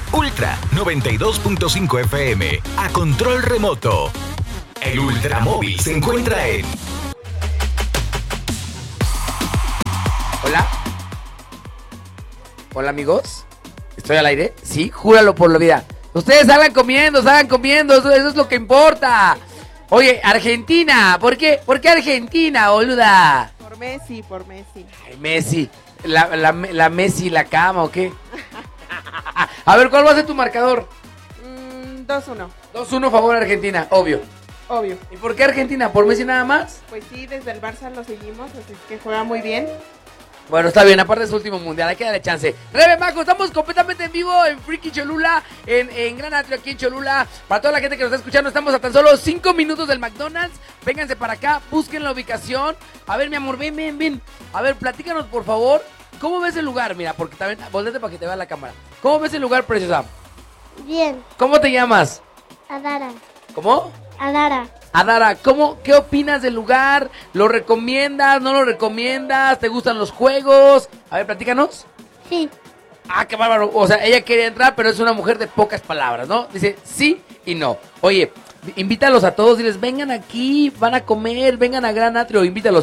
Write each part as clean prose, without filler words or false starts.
Ultra 92.5 FM a control remoto. El Ultramóvil se encuentra en... Hola. Hola, amigos. ¿Estoy al aire? Sí, júralo por la vida. Ustedes salgan comiendo, eso es lo que importa. Oye, Argentina, ¿por qué? ¿Por qué Argentina, boluda? Por Messi. Ay, Messi. La Messi, la cama, ¿o qué? A ver, ¿cuál va a ser tu marcador? 2-1. 2-1 favor Argentina, obvio. Obvio. ¿Y por qué Argentina? ¿Por Messi nada más? Pues sí, desde el Barça lo seguimos, así que juega muy bien. Bueno, está bien, aparte de su último mundial, hay que darle chance. Rebe, Majo, estamos completamente en vivo en Friki Cholula, en Gran Atrio aquí en Cholula. Para toda la gente que nos está escuchando, estamos a tan solo 5 minutos del McDonald's. Vénganse para acá, busquen la ubicación. A ver, mi amor, ven. A ver, platícanos, por favor, ¿cómo ves el lugar? Mira, porque también, volvete para que te vea la cámara. ¿Cómo ves el lugar, preciosa? Bien. ¿Cómo te llamas? Adara. ¿Cómo? Adara. Adara, ¿qué opinas del lugar? ¿Lo recomiendas? ¿No lo recomiendas? ¿Te gustan los juegos? A ver, platícanos. Sí. Ah, qué bárbaro. O sea, ella quería entrar, pero es una mujer de pocas palabras, ¿no? Dice sí y no. Oye, invítalos a todos, diles, vengan aquí, van a comer, vengan a Gran Atrio, invítalos.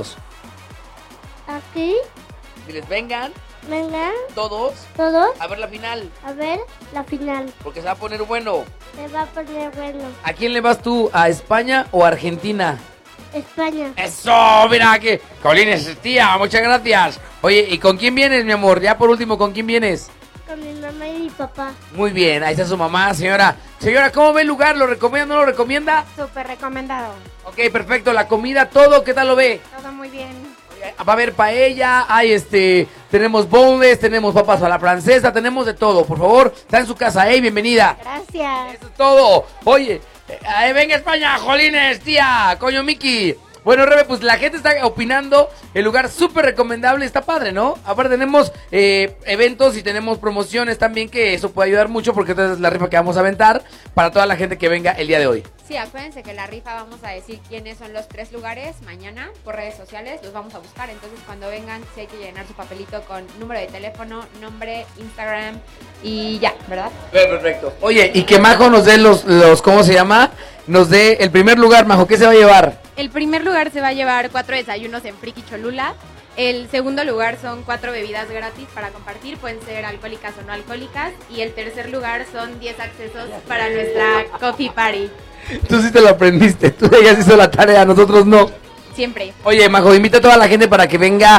Aquí. Diles, vengan. Venga. Todos. A ver la final. A ver la final. Porque se va a poner bueno. Se va a poner bueno. ¿A quién le vas tú? ¿A España o a Argentina? España. ¡Eso! Mira que... Colines, tía, muchas gracias. Oye, ¿y con quién vienes, mi amor? Ya por último, ¿con quién vienes? Con mi mamá y mi papá. Muy bien, ahí está su mamá, señora. Señora, ¿cómo ve el lugar? ¿Lo recomienda o no lo recomienda? Súper recomendado. Ok, perfecto. La comida, todo, ¿qué tal lo ve? Todo muy bien. Va a haber paella, tenemos boneless, tenemos papas a la francesa, tenemos de todo. Por favor, está en su casa, bienvenida. Gracias. Eso es todo. Oye, venga España, jolines, tía, coño Miki. Bueno, Rebe, pues la gente está opinando, el lugar súper recomendable, está padre, ¿no? Aparte tenemos eventos y tenemos promociones también, que eso puede ayudar mucho, porque esta es la rifa que vamos a aventar para toda la gente que venga el día de hoy. Sí, acuérdense que la rifa vamos a decir quiénes son los 3 lugares mañana por redes sociales, los vamos a buscar, entonces cuando vengan sí hay que llenar su papelito con número de teléfono, nombre, Instagram y ya, ¿verdad? Perfecto. Oye, y que Majo nos dé los ¿cómo se llama? Nos dé el primer lugar, Majo, ¿qué se va a llevar? El primer lugar se va a llevar 4 desayunos en Friki Cholula. El segundo lugar son 4 bebidas gratis para compartir, pueden ser alcohólicas o no alcohólicas. Y el tercer lugar son 10 accesos para nuestra coffee party. Tú sí te lo aprendiste, tú ya has hizo la tarea, nosotros no. Siempre. Oye, Majo, invita a toda la gente para que venga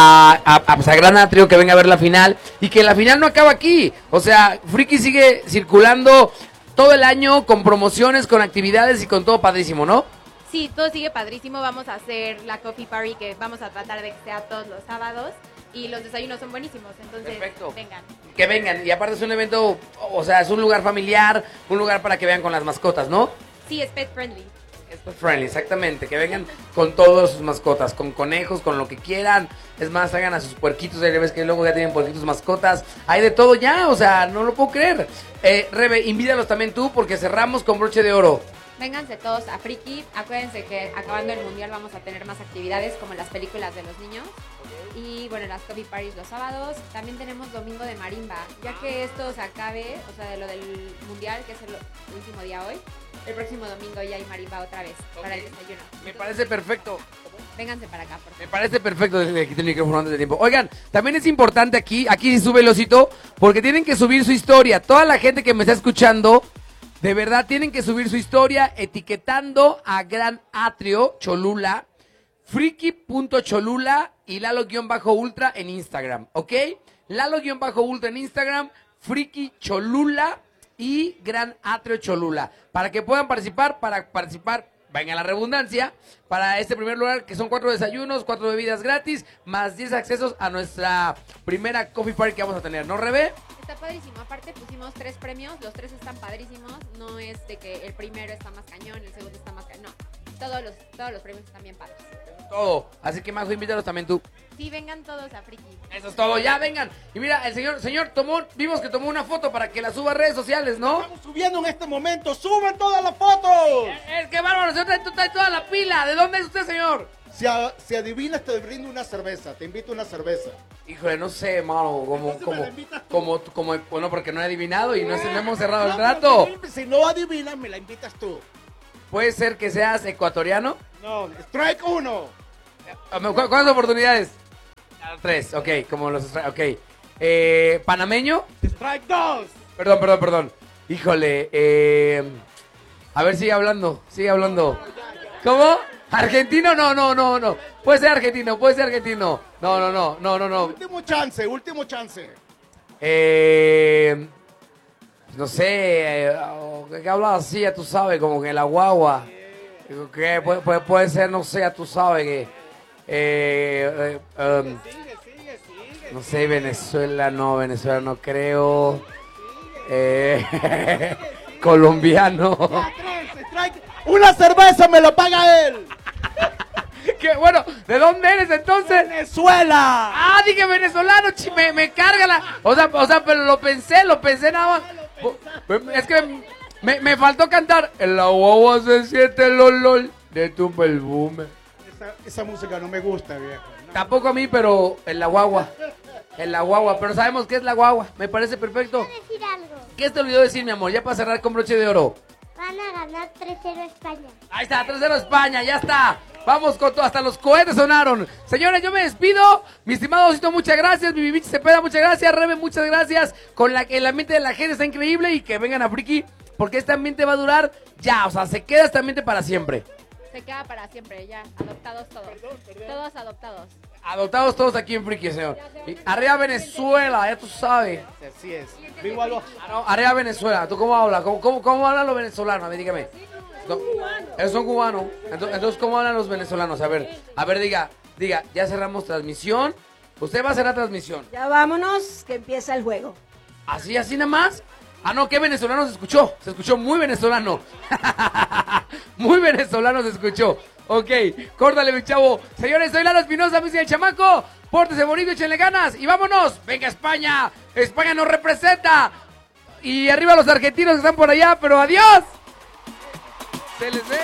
a Gran Atrio, que venga a ver la final. Y que la final no acaba aquí. O sea, Friki sigue circulando todo el año con promociones, con actividades y con todo padrísimo, ¿no? Sí, todo sigue padrísimo. Vamos a hacer la coffee party, que vamos a tratar de que sea todos los sábados. Y los desayunos son buenísimos, entonces perfecto. Vengan. Que vengan. Y aparte es un evento, o sea, es un lugar familiar, un lugar para que vean con las mascotas, ¿no? Sí, es pet friendly. Es pet friendly, exactamente. Que vengan con todas sus mascotas, con conejos, con lo que quieran. Es más, traigan a sus puerquitos. Ya ves que luego ya tienen puerquitos mascotas. Hay de todo ya, o sea, no lo puedo creer. Rebe, invítalos también tú, porque cerramos con broche de oro. Vénganse todos a Friki. Acuérdense que acabando el mundial vamos a tener más actividades como las películas de los niños. Y bueno, las coffee parties los sábados. También tenemos domingo de marimba. Ya que esto se acabe, o sea, de lo del mundial, que es el último día hoy. El próximo domingo ya hay marimba otra vez para el desayuno. Me parece perfecto. Vénganse para acá, por favor. Me parece perfecto. Déjenme quitar el micrófono antes de tiempo. Oigan, también es importante aquí sí sube el osito, porque tienen que subir su historia. Toda la gente que me está escuchando, de verdad, tienen que subir su historia etiquetando a Gran Atrio Cholula, friki.cholula y Lalo-Ultra en Instagram, ¿ok? Lalo-Ultra en Instagram, Friki Cholula y Gran Atrio Cholula. Para que puedan participar, venga la redundancia, para este primer lugar, que son 4 desayunos, 4 bebidas gratis, más 10 accesos a nuestra primera coffee party que vamos a tener, ¿no, Rebe? Está padrísimo, aparte pusimos 3 premios, los 3 están padrísimos, no es de que el primero está más cañón, el segundo está más cañón, no, todos los premios están bien padres. Todo, así que Majo, invítalos también tú. Sí, vengan todos a Friki. Eso es todo, ya vengan. Y mira, el señor vimos que tomó una foto para que la suba a redes sociales, ¿no? Estamos subiendo en este momento, ¡suben todas las fotos! Es que bárbaro, señor, trae toda la pila. ¿De dónde es usted, señor? Si adivinas, te brindo una cerveza. Te invito a una cerveza. Híjole, no sé, mano, Entonces me la invitas tú. bueno, porque no he adivinado y no hemos cerrado el trato. Si no adivinas, me la invitas tú. ¿Puede ser que seas ecuatoriano? No, strike 1. ¿Cuántas oportunidades? 3, ok, como los... Ok. ¿Panameño? Strike 2. Perdón. Híjole, a ver, sigue hablando. ¿Cómo? ¿Argentino? No. Puede ser argentino. No. Último chance. No sé, que habla así, ya tú sabes, como que la guagua. Que puede ser, no sé, ya tú sabes que... no sé, Venezuela no creo. Colombiano. Una cerveza me lo paga él. ¿Qué? Bueno, ¿de dónde eres entonces? Venezuela. Ah, dije venezolano, me carga la... O sea, pero lo pensé nada más. Es que me faltó cantar. En la guagua se siente el olor de tu perfume. Esa música no me gusta, viejo. No. Tampoco a mí, pero en la guagua. Pero sabemos qué es la guagua. Me parece perfecto. Quiero decir algo. ¿Qué te olvidó decir, mi amor? Ya para cerrar con broche de oro. Van a ganar 3-0 España. Ahí está, 3-0 España, ya está. Vamos con todo, hasta los cohetes sonaron. Señores, yo me despido. Mi estimado Osito, muchas gracias. Mi Bibichi Cepeda, muchas gracias. Rebe, muchas gracias. Con la que el ambiente de la gente está increíble y que vengan a Friki, porque este ambiente va a durar ya. O sea, se queda este ambiente para siempre. Se queda para siempre, ya. Adoptados todos. Todos adoptados. Adoptados todos aquí en Friki, señor. Y arriba Venezuela, ya tú sabes. Así es. Vivo algo. Arriba Venezuela. ¿Tú cómo hablas? ¿Cómo hablan los venezolanos? A ver, dígame. Ellos son cubanos. Entonces, ¿cómo hablan los venezolanos? A ver, diga, ya cerramos transmisión. Usted va a cerrar transmisión. Ya vámonos, que empieza el juego. ¿Así nada más? Ah, no, ¿qué venezolano se escuchó? Se escuchó muy venezolano. Muy venezolano se escuchó. Ok, córtale, mi chavo. Señores, soy Lalo Espinosa, Missy el Chamaco. Pórtese bonito, échenle ganas y vámonos. Venga, España. España nos representa. Y arriba los argentinos que están por allá, pero adiós. Se les ve.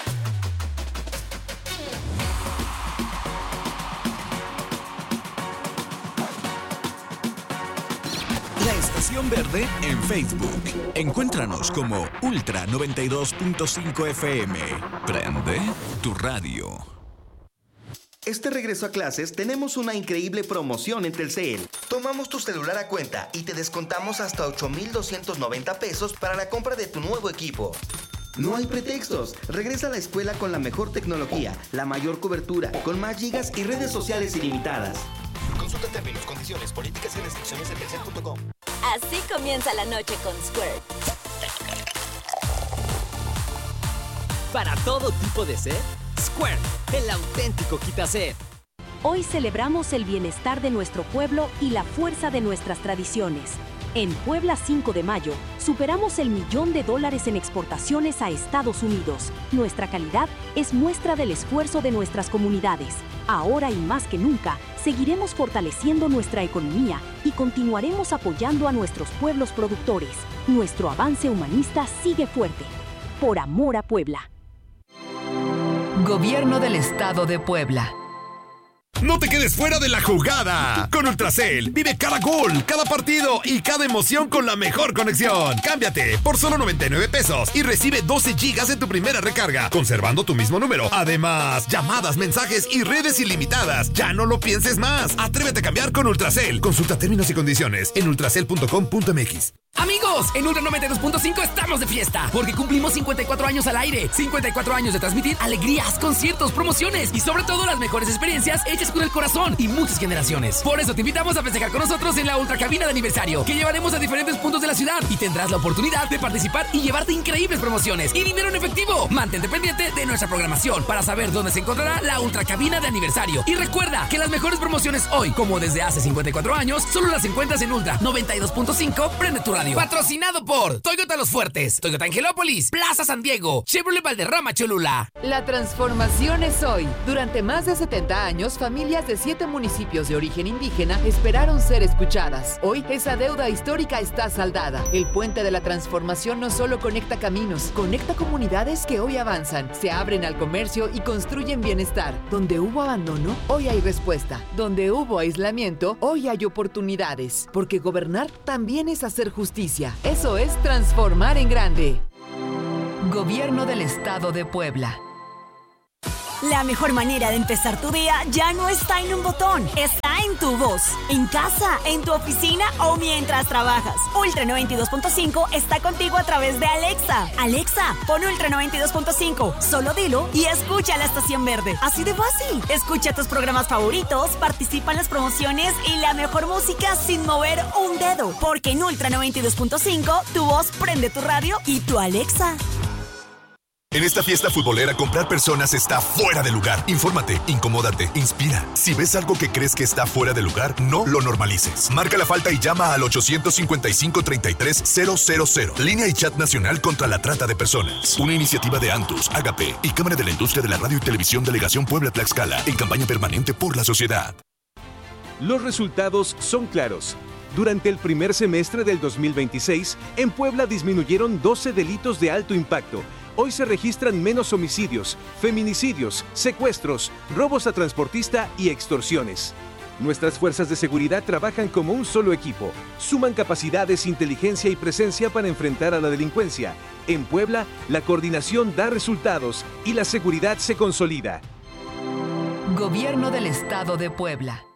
La Estación Verde en Facebook. Encuéntranos como Ultra 92.5 FM. Prende tu radio. Este regreso a clases tenemos una increíble promoción en Telcel. Tomamos tu celular a cuenta y te descontamos hasta 8,290 pesos para la compra de tu nuevo equipo. No hay pretextos. Regresa a la escuela con la mejor tecnología, la mayor cobertura, con más gigas y redes sociales ilimitadas. Consulta términos, condiciones, políticas y restricciones en telcel.com. Así comienza la noche con Squirt. Para todo tipo de sed, Squirt, el auténtico quitased. Hoy celebramos el bienestar de nuestro pueblo y la fuerza de nuestras tradiciones. En Puebla 5 de mayo, superamos el $1,000,000 en exportaciones a Estados Unidos. Nuestra calidad es muestra del esfuerzo de nuestras comunidades. Ahora y más que nunca, seguiremos fortaleciendo nuestra economía y continuaremos apoyando a nuestros pueblos productores. Nuestro avance humanista sigue fuerte. Por amor a Puebla. Gobierno del Estado de Puebla. No te quedes fuera de la jugada. Con Ultracel, vive cada gol, cada partido y cada emoción con la mejor conexión. Cámbiate por solo 99 pesos y recibe 12 gigas en tu primera recarga, conservando tu mismo número. Además, llamadas, mensajes y redes ilimitadas. Ya no lo pienses más. Atrévete a cambiar con Ultracel. Consulta términos y condiciones en ultracel.com.mx. Amigos, en Ultra 92.5 estamos de fiesta, porque cumplimos 54 años al aire, 54 años de transmitir alegrías, conciertos, promociones y sobre todo las mejores experiencias hechas con el corazón y muchas generaciones. Por eso te invitamos a festejar con nosotros en la Ultra Cabina de aniversario, que llevaremos a diferentes puntos de la ciudad y tendrás la oportunidad de participar y llevarte increíbles promociones y dinero en efectivo. Mantente pendiente de nuestra programación para saber dónde se encontrará la Ultra Cabina de aniversario. Y recuerda que las mejores promociones hoy, como desde hace 54 años, solo las encuentras en Ultra 92.5. Prende tu radio. radio. Patrocinado por Toyota Los Fuertes, Toyota Angelópolis, Plaza San Diego, Chevrolet Valderrama Cholula. La transformación es hoy. Durante más de 70 años, familias de 7 municipios de origen indígena esperaron ser escuchadas. Hoy, esa deuda histórica está saldada. El puente de la transformación no solo conecta caminos, conecta comunidades que hoy avanzan, se abren al comercio y construyen bienestar. Donde hubo abandono, hoy hay respuesta. Donde hubo aislamiento, hoy hay oportunidades. Porque gobernar también es hacer justicia. Eso es transformar en grande. Gobierno del Estado de Puebla. La mejor manera de empezar tu día ya no está en un botón, está en tu voz. En casa, en tu oficina o mientras trabajas. Ultra 92.5 está contigo a través de Alexa. Alexa, pon Ultra 92.5, solo dilo y escucha la estación verde. Así de fácil. Escucha tus programas favoritos, participa en las promociones y la mejor música sin mover un dedo. Porque en Ultra 92.5 tu voz prende tu radio y tu Alexa. En esta fiesta futbolera, comprar personas está fuera de lugar. Infórmate, incomódate, inspira. Si ves algo que crees que está fuera de lugar, no lo normalices. Marca la falta y llama al 855-33-000. Línea y chat nacional contra la trata de personas. Una iniciativa de Antus, Agape y Cámara de la Industria de la Radio y Televisión Delegación Puebla-Tlaxcala en campaña permanente por la sociedad. Los resultados son claros. Durante el primer semestre del 2026, en Puebla disminuyeron 12 delitos de alto impacto. Hoy se registran menos homicidios, feminicidios, secuestros, robos a transportista y extorsiones. Nuestras fuerzas de seguridad trabajan como un solo equipo. Suman capacidades, inteligencia y presencia para enfrentar a la delincuencia. En Puebla, la coordinación da resultados y la seguridad se consolida. Gobierno del Estado de Puebla.